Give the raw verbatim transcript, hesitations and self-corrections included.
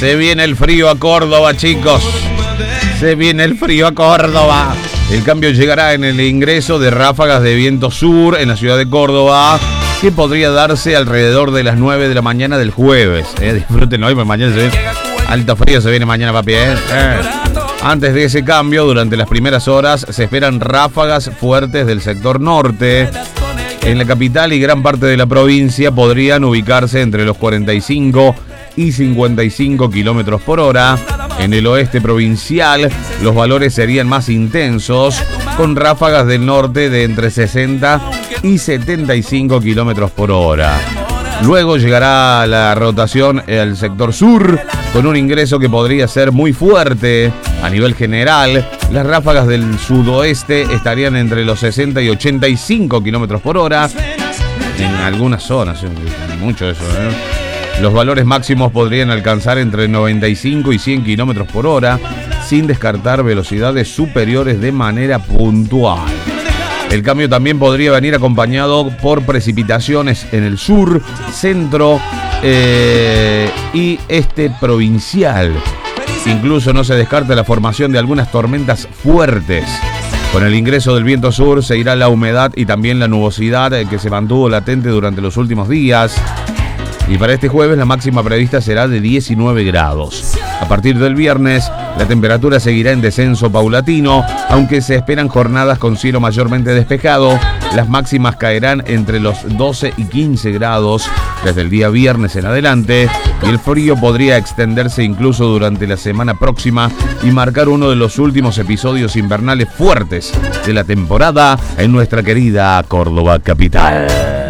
Se viene el frío a Córdoba, chicos. Se viene el frío a Córdoba. El cambio llegará en el ingreso de ráfagas de viento sur en la ciudad de Córdoba, que podría darse alrededor de las nueve de la mañana del jueves. Eh, disfrútenlo hoy, porque mañana se viene alto frío, se viene mañana, papi. Eh. Eh. Antes de ese cambio, durante las primeras horas, se esperan ráfagas fuertes del sector norte. En la capital y gran parte de la provincia podrían ubicarse entre los cuarenta y cinco y cincuenta y cinco kilómetros por hora. En el oeste provincial, los valores serían más intensos, con ráfagas del norte de entre sesenta y setenta y cinco kilómetros por hora. Luego llegará la rotación al sector sur, con un ingreso que podría ser muy fuerte. A nivel general, las ráfagas del sudoeste estarían entre los sesenta y ochenta y cinco kilómetros por hora. En algunas zonas, mucho eso, ¿eh? Los valores máximos podrían alcanzar entre noventa y cinco y cien kilómetros por hora, sin descartar velocidades superiores de manera puntual. El cambio también podría venir acompañado por precipitaciones en el sur, centro eh, y este provincial. Incluso no se descarta la formación de algunas tormentas fuertes. Con el ingreso del viento sur se irá la humedad y también la nubosidad que se mantuvo latente durante los últimos días. Y para este jueves la máxima prevista será de diecinueve grados. A partir del viernes, la temperatura seguirá en descenso paulatino, aunque se esperan jornadas con cielo mayormente despejado. Las máximas caerán entre los doce y quince grados desde el día viernes en adelante, y el frío podría extenderse incluso durante la semana próxima y marcar uno de los últimos episodios invernales fuertes de la temporada en nuestra querida Córdoba capital.